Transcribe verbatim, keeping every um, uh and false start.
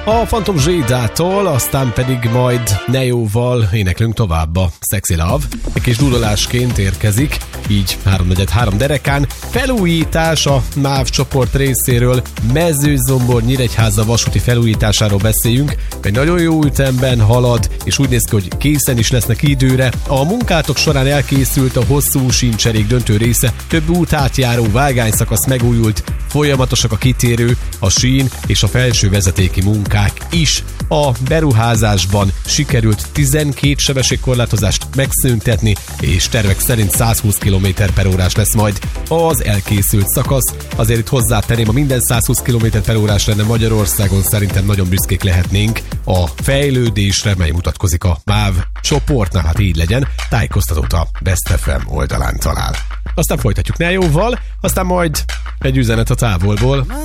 a Phantom Zsédától, aztán pedig majd Neóval éneklünk tovább a Sexy Love. Egy kis dúdolásként érkezik, így háromnegyed három derekán. Felújítás a MÁV csoport részéről, Mezőzombor Nyíregyháza vasúti felújításáról beszéljünk. Egy nagyon jó ütemben halad, és úgy néz ki, hogy készen is lesznek időre. A munkátok során elkészült a hosszú síncserék döntő része, több útátjáró vágányszakasz megújult, folyamatosak a kitérő, a sín és a felső vezetéki munkák is. A beruházásban sikerült tizenkét sebességkorlátozást megszüntetni, és tervek szerint száz húsz kilométer per órás lesz majd az elkészült szakasz. Azért itt hozzátenném, a minden száz húsz kilométer per órás lenne Magyarországon, szerintem nagyon büszkék lehetnénk a fejlődésre, mely mutatkozik a MÁV csoportnál. Hát így legyen, tájékoztatót a Best ef em oldalán talál. Aztán folytatjuk Neóval, aztán majd egy üzenet a távolból.